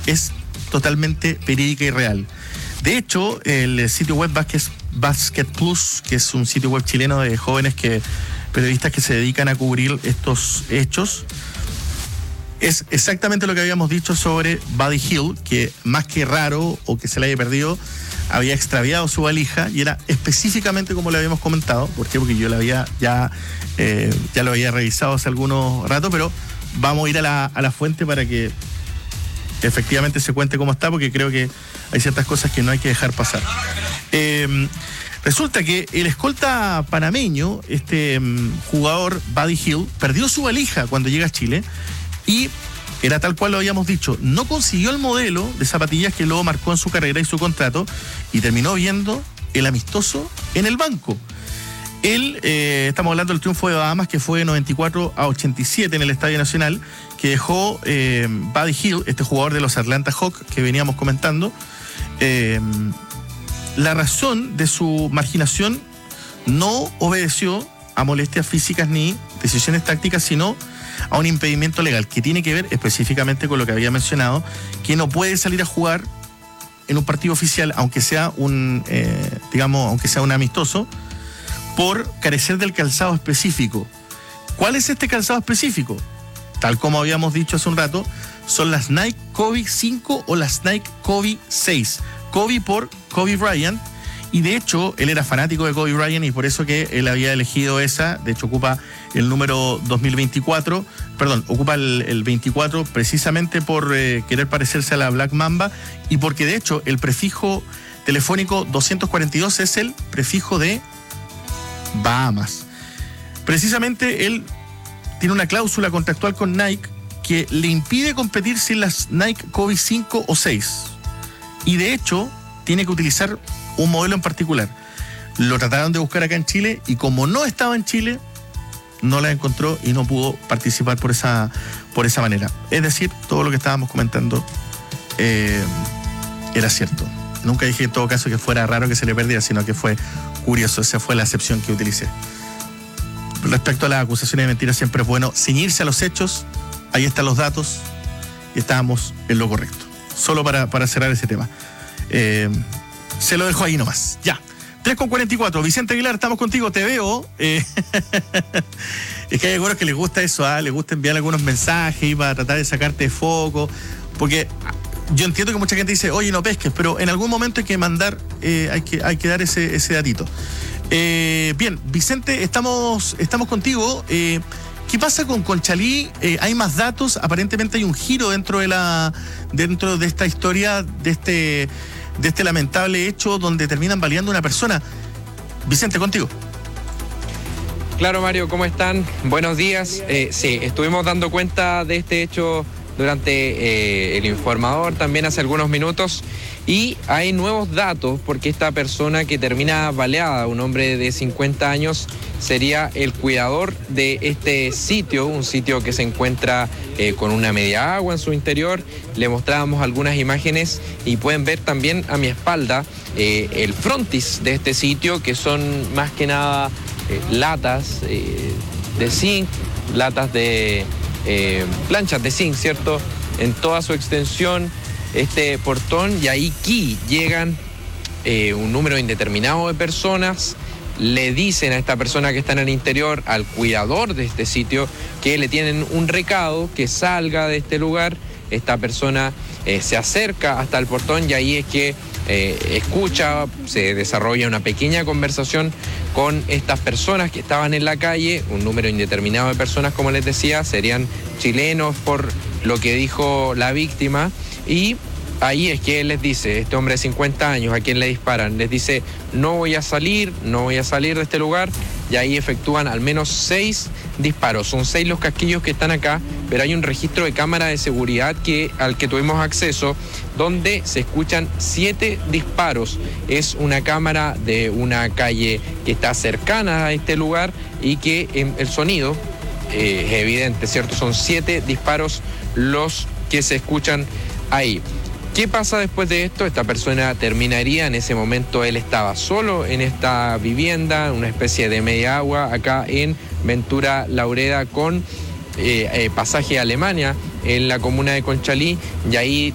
es totalmente verídica y real. De hecho, el sitio web Basket Plus, que es un sitio web chileno de jóvenes periodistas que se dedican a cubrir estos hechos, es exactamente lo que habíamos dicho sobre Buddy Hield, que más que raro o que se le haya perdido, había extraviado su valija, y era específicamente como le habíamos comentado. ¿Por qué? Porque yo ya lo había revisado hace algunos ratos, pero vamos a ir a la fuente para que efectivamente se cuente cómo está, porque creo que hay ciertas cosas que no hay que dejar pasar. Resulta que el escolta panameño, jugador Buddy Hield, perdió su valija cuando llega a Chile, y era tal cual lo habíamos dicho, no consiguió el modelo de zapatillas que luego marcó en su carrera y su contrato, y terminó viendo el amistoso en el banco. Estamos hablando del triunfo de Bahamas, que fue de 94-87 en el Estadio Nacional, que dejó Buddy Hield, este jugador de los Atlanta Hawks que veníamos comentando. La razón de su marginación no obedeció a molestias físicas ni decisiones tácticas, sino a un impedimento legal que tiene que ver específicamente con lo que había mencionado, que no puede salir a jugar en un partido oficial, aunque sea un amistoso, por carecer del calzado específico. ¿Cuál es este calzado específico? Tal como habíamos dicho hace un rato, son las Nike Kobe 5 o las Nike Kobe 6. Kobe por Kobe Bryant, y de hecho él era fanático de Kobe Bryant, y por eso que él había elegido esa. De hecho ocupa el número 2024, ocupa el 24 precisamente por querer parecerse a la Black Mamba, y porque de hecho el prefijo telefónico 242 es el prefijo de Bahamas. Precisamente él tiene una cláusula contractual con Nike que le impide competir sin las Nike Kobe 5 o 6, y de hecho tiene que utilizar un modelo en particular. Lo trataron de buscar acá en Chile, y como no estaba en Chile, no la encontró y no pudo participar por esa manera. Es decir, todo lo que estábamos comentando era cierto. Nunca dije en todo caso que fuera raro que se le perdiera, sino que fue curioso. Esa fue la acepción que utilicé. Respecto a las acusaciones de mentiras, siempre es bueno ceñirse a los hechos. Ahí están los datos y estábamos en lo correcto. Solo para cerrar ese tema. Se lo dejo ahí nomás. Ya. 3:44. Vicente Aguilar, estamos contigo, te veo. Es que hay algunos que les gusta eso, les gusta enviar algunos mensajes y para tratar de sacarte de foco, porque yo entiendo que mucha gente dice, oye, no pesques, pero en algún momento hay que mandar, hay que dar ese datito. Bien, Vicente, estamos contigo. ¿Qué pasa con Conchalí? ¿Hay más datos? Aparentemente hay un giro dentro de esta historia, de este lamentable hecho donde terminan baleando a una persona. Vicente, contigo. Claro, Mario, ¿cómo están? Buenos días. Sí, estuvimos dando cuenta de este hecho durante el informador también hace algunos minutos, y hay nuevos datos porque esta persona que termina baleada, un hombre de 50 años, sería el cuidador de este sitio, un sitio que se encuentra con una media agua en su interior. Le mostrábamos algunas imágenes y pueden ver también a mi espalda el frontis de este sitio, que son más que nada latas de zinc, latas de planchas de zinc, ¿cierto? En toda su extensión, este portón, y ahí llegan un número indeterminado de personas. Le dicen a esta persona que está en el interior, al cuidador de este sitio, que le tienen un recado, que salga de este lugar. Esta persona se acerca hasta el portón, y ahí es que escucha, se desarrolla una pequeña conversación con estas personas que estaban en la calle, un número indeterminado de personas, como les decía, serían chilenos por lo que dijo la víctima, y ahí es que él les dice, este hombre de 50 años, a quien le disparan, les dice, no voy a salir de este lugar, y ahí efectúan al menos 6 disparos. Son 6 los casquillos que están acá, pero hay un registro de cámara de seguridad al que tuvimos acceso, donde se escuchan 7 disparos. Es una cámara de una calle que está cercana a este lugar, y que el sonido es evidente, ¿cierto? Son 7 disparos los que se escuchan ahí. ¿Qué pasa después de esto? Esta persona terminaría, en ese momento él estaba solo en esta vivienda, una especie de media agua acá en Ventura Laureda con pasaje a Alemania, en la comuna de Conchalí, y ahí